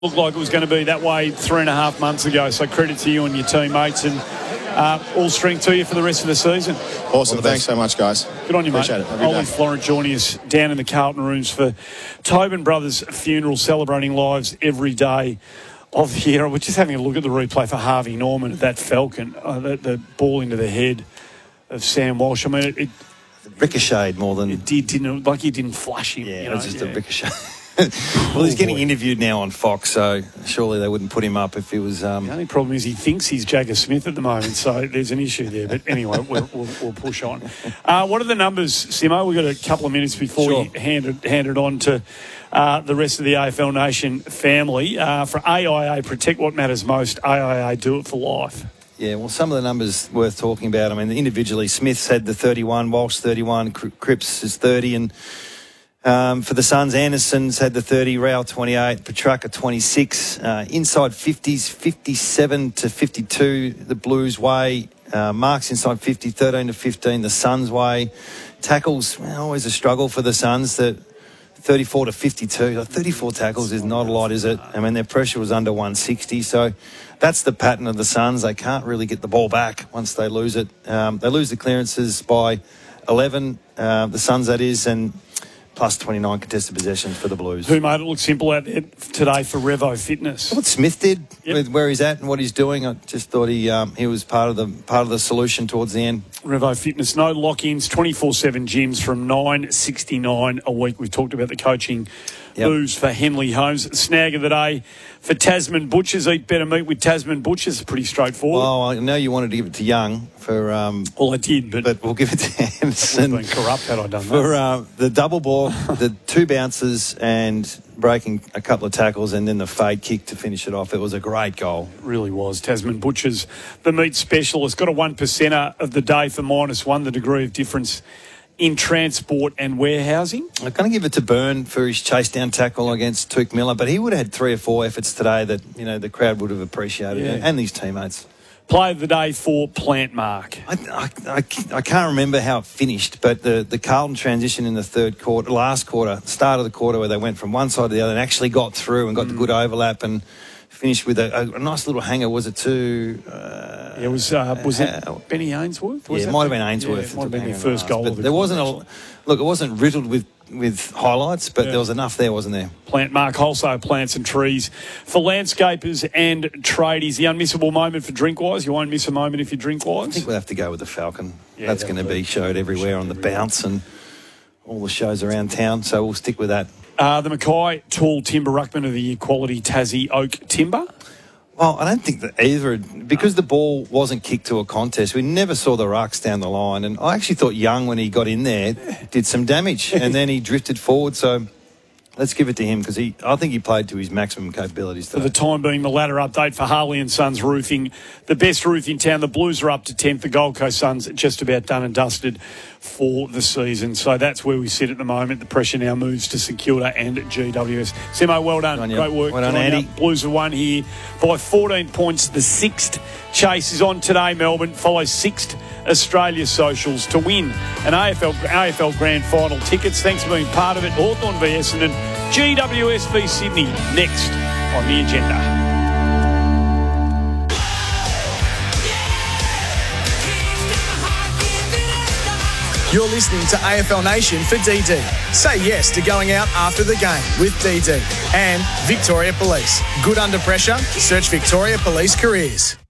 Looked like it was going to be that way 3.5 months ago. So credit to you and your teammates, and all strength to you for the rest of the season. Awesome. Thanks so much, guys. Good on you, mate. Appreciate it. Ollie Florent joining us down in the Carlton Rooms for Tobin Brothers' funeral, celebrating lives every day of the year. We're just having a look at the replay for Harvey Norman at that Falcon, the ball into the head of Sam Walsh. I mean, it ricocheted more than... It did, didn't it? Like he didn't flush him. Yeah, it was just a ricochet. Well, he's getting interviewed now on Fox, so surely they wouldn't put him up if he was... The only problem is he thinks he's Jagger Smith at the moment, so there's an issue there. But anyway, we'll push on. What are the numbers, Simo? We've got a couple of minutes before we hand it on to the rest of the AFL Nation family. For AIA, protect what matters most. AIA, do it for life. Yeah, well, some of the numbers worth talking about. I mean, individually, Smith's had the 31, Walsh 31, Cripps is 30, and... for the Suns, Anderson's had the 30, Rao 28, Petrarca 26, inside 50s, 57 to 52, the Blues way, marks inside 50, 13 to 15, the Suns way, tackles, always a struggle for the Suns, that 34 to 52, 34 tackles is not a lot, is it? I mean, their pressure was under 160, so that's the pattern of the Suns. They can't really get the ball back once they lose it. They lose the clearances by 11, the Suns that is, and plus 29 contested possessions for the Blues. Who made it look simple out there today for Revo Fitness? What Smith did with where he's at and what he's doing. I just thought he was part of the solution towards the end. Revo Fitness, no lock-ins, 24/7 gyms from $9.69 a week. We've talked about the coaching booze for Henley Holmes. Snag of the day for Tasman Butchers. Eat better meat with Tasman Butchers. Pretty straightforward. Well, I know you wanted to give it to Young for... well, I did, but we'll give it to Anderson. I've been corrupt had I done for, that. The double ball, the 2 bounces and breaking a couple of tackles and then the fade kick to finish it off. It was a great goal. It really was. Tasman Butchers, the meat specialist, got a 1%er of the day for -1, the degree of difference in transport and warehousing. I'm going to give it to Byrne for his chase down tackle against Tuke Miller, but he would have had 3 or 4 efforts today that, the crowd would have appreciated, and these teammates. Play of the day for Plant Mark. I can't remember how it finished, but the Carlton transition in the last quarter, start of the quarter, where they went from one side to the other and actually got through and got the good overlap and finished with a nice little hanger. Was it to... was it Benny Ainsworth? It might have been Ainsworth. Yeah, it might have been their first goal. But there wasn't it wasn't riddled with highlights, but there was enough there, wasn't there? Plant Mark, wholesale plants and trees for landscapers and tradies. The unmissable moment for Drinkwise. You won't miss a moment if you Drinkwise. I think we'll have to go with the Falcon. That's going to be showed everywhere on the bounce and all the shows around town, so we'll stick with that. The Mackay Tall Timber Ruckman of the Year, quality Tassie Oak Timber. Well, I don't think that either, because the ball wasn't kicked to a contest, we never saw the rucks down the line. And I actually thought Young, when he got in there, did some damage. And then he drifted forward. So let's give it to him, because I think he played to his maximum capabilities today. For the time being, the ladder update for Harley & Sons Roofing. The best roof in town. The Blues are up to 10th. The Gold Coast Suns just about done and dusted for the season. So that's where we sit at the moment. The pressure now moves to St Kilda and GWS. Simo, well done. Great work. Well done, Andy. Blues have won here by 14 points. The 6th chase is on today, Melbourne. Follow 6th Australia socials to win an AFL Grand Final tickets. Thanks for being part of it. Hawthorn v Essendon, GWS v Sydney next on the agenda. You're listening to AFL Nation for DD. Say yes to going out after the game with DD. And Victoria Police. Good under pressure? Search Victoria Police Careers.